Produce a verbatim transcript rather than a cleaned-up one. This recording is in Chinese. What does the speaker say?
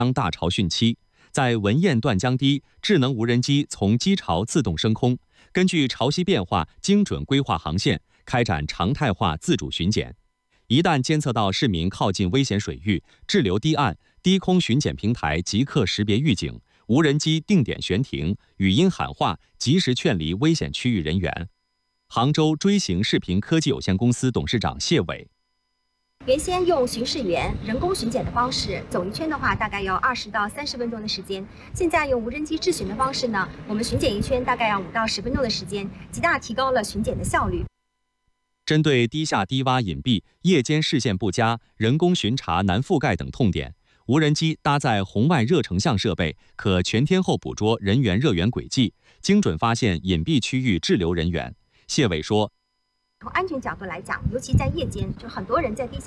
当大潮汛期，在文堰段江堤，智能无人机从机巢自动升空，根据潮汐变化精准规划航线，开展常态化自主巡检。一旦监测到市民靠近危险水域，滞留堤岸，低空巡检平台即刻识别预警，无人机定点悬停，语音喊话，及时劝离危险区域人员。杭州锥形视频科技有限公司董事长谢伟。 原先用巡视员人工巡检的方式走一圈的话，大概要二十到三十分钟的时间。现在用无人机智巡的方式呢，我们巡检一圈大概要五到十分钟的时间，极大提高了巡检的效率。 针对低下低洼隐蔽、夜间视线不佳、人工巡查难覆盖等痛点，无人机搭载红外热成像设备，可全天候捕捉人员热源轨迹，精准发现隐蔽区域滞留人员。谢伟说， 从安全角度来讲，尤其在夜间，就很多人在地下。